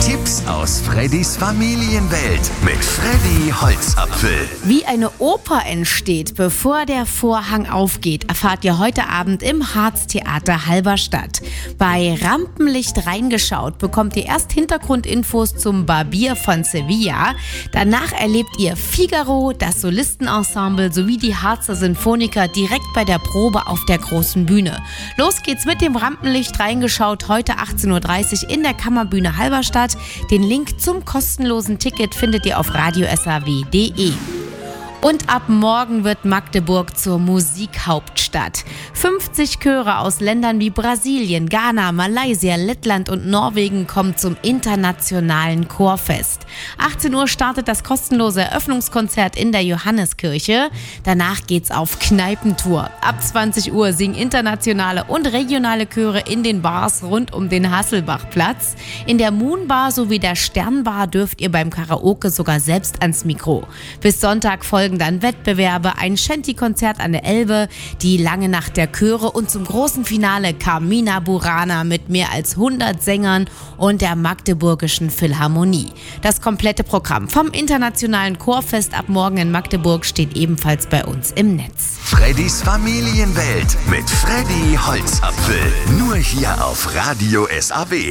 Tipps aus Freddys Familienwelt mit Freddy Holzapfel. Wie eine Oper entsteht, bevor der Vorhang aufgeht, erfahrt ihr heute Abend im Harztheater Halberstadt. Bei Rampenlicht reingeschaut bekommt ihr erst Hintergrundinfos zum Barbier von Sevilla. Danach erlebt ihr Figaro, das Solistenensemble sowie die Harzer Sinfoniker direkt bei der Probe auf der großen Bühne. Los geht's mit dem Rampenlicht reingeschaut heute 18:30 Uhr in der Kammerbühne Halberstadt. Den Link zum kostenlosen Ticket findet ihr auf radiosaw.de. Und ab morgen wird Magdeburg zur Musikhauptstadt. 50 Chöre aus Ländern wie Brasilien, Ghana, Malaysia, Lettland und Norwegen kommen zum internationalen Chorfest. 18 Uhr startet das kostenlose Eröffnungskonzert in der Johanneskirche. Danach geht's auf Kneipentour. Ab 20 Uhr singen internationale und regionale Chöre in den Bars rund um den Hasselbachplatz. In der Moonbar sowie der Sternbar dürft ihr beim Karaoke sogar selbst ans Mikro. Bis Sonntag folgen dann Wettbewerbe, ein Shanty-Konzert an der Elbe, die lange Nacht der Chöre und zum großen Finale Carmina Burana mit mehr als 100 Sängern und der Magdeburgischen Philharmonie. Das komplette Programm vom internationalen Chorfest ab morgen in Magdeburg steht ebenfalls bei uns im Netz. Freddys Familienwelt mit Freddy Holzapfel. Nur hier auf Radio SAW.